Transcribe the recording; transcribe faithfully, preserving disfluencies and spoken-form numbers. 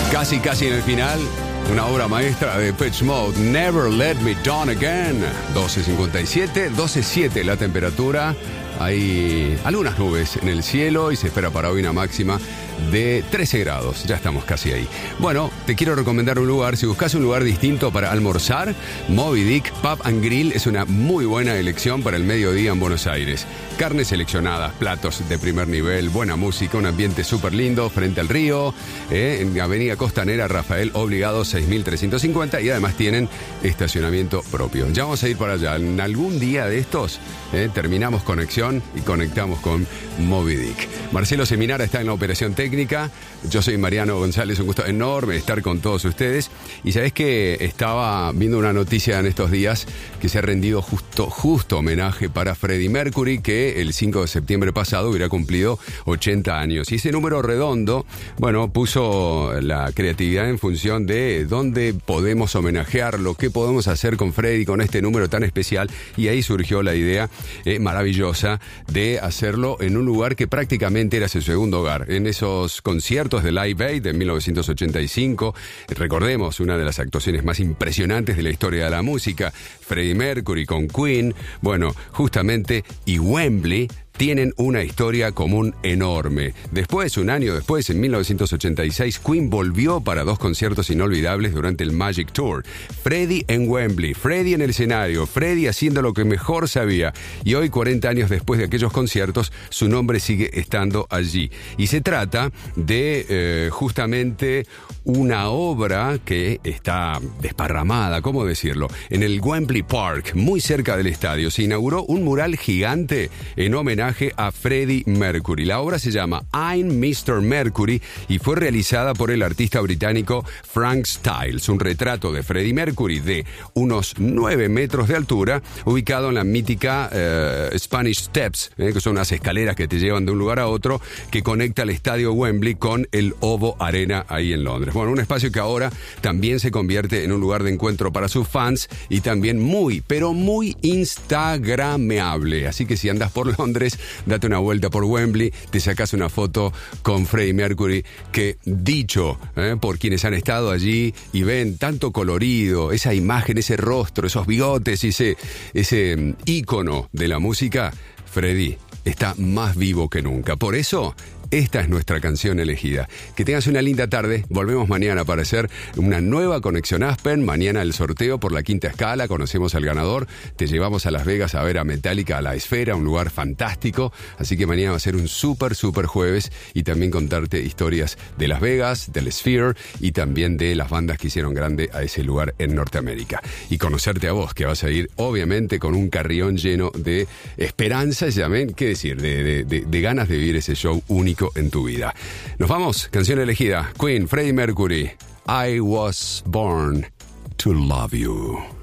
Casi, casi en el final, una obra maestra de Depeche Mode, Never Let Me Down Again. doce cincuenta y siete, doce siete la temperatura. Hay algunas nubes en el cielo y se espera para hoy una máxima de trece grados. Ya estamos casi ahí. Bueno, te quiero recomendar un lugar. Si buscas un lugar distinto para almorzar, Moby Dick Pub and Grill es una muy buena elección para el mediodía en Buenos Aires. Carnes seleccionadas, platos de primer nivel, buena música, un ambiente súper lindo frente al río, eh, en Avenida Costanera Rafael Obligado seis mil trescientos cincuenta, y además tienen estacionamiento propio. Ya vamos a ir para allá. En algún día de estos eh, terminamos conexión y conectamos con Moby Dick. Marcelo Seminara está en la operación técnica. Yo soy Mariano González, un gusto enorme estar con todos ustedes. Y sabés que estaba viendo una noticia en estos días que se ha rendido justo, justo homenaje para Freddie Mercury, que el cinco de septiembre pasado hubiera cumplido ochenta años. Y ese número redondo, bueno, puso la creatividad en función de dónde podemos homenajearlo, qué podemos hacer con Freddie, con este número tan especial. Y ahí surgió la idea eh, maravillosa de hacerlo en un lugar que prácticamente era su segundo hogar. En esos conciertos de Live Aid de mil novecientos ochenta y cinco, recordemos, una de las actuaciones más impresionantes de la historia de la música, Freddie Mercury con Queen, bueno, justamente, y Wembley tienen una historia común enorme. Después, un año después, en mil novecientos ochenta y seis, Queen volvió para dos conciertos inolvidables durante el Magic Tour. Freddie en Wembley, Freddie en el escenario, Freddie haciendo lo que mejor sabía. Y hoy, cuarenta años después de aquellos conciertos, su nombre sigue estando allí. Y se trata de eh, justamente una obra que está desparramada, ¿cómo decirlo? En el Wembley Park, muy cerca del estadio, se inauguró un mural gigante en homenaje a Freddie Mercury. La obra se llama I'm mister Mercury y fue realizada por el artista británico Frank Styles, un retrato de Freddie Mercury de unos nueve metros de altura, ubicado en la mítica eh, Spanish Steps, eh, que son unas escaleras que te llevan de un lugar a otro, que conecta el estadio Wembley con el Ovo Arena ahí en Londres. Bueno, un espacio que ahora también se convierte en un lugar de encuentro para sus fans y también muy, pero muy instagrameable. Así que si andas por Londres, date una vuelta por Wembley, te sacas una foto con Freddie Mercury, que dicho eh, por quienes han estado allí y ven tanto colorido, esa imagen, ese rostro, esos bigotes y ese, ese ícono de la música, Freddie está más vivo que nunca. Por eso, esta es nuestra canción elegida. Que tengas una linda tarde. Volvemos mañana para hacer una nueva Conexión Aspen. Mañana el sorteo por la quinta escala. Conocemos al ganador. Te llevamos a Las Vegas a ver a Metallica, a La Esfera, un lugar fantástico. Así que mañana va a ser un súper, súper jueves. Y también contarte historias de Las Vegas, del Sphere y también de las bandas que hicieron grande a ese lugar en Norteamérica. Y conocerte a vos, que vas a ir obviamente con un carrión lleno de esperanzas, ¿llamen? ¿Qué decir? De, de, de, de ganas de vivir ese show único en tu vida. Nos vamos, canción elegida, Queen, Freddie Mercury, I Was Born to Love You.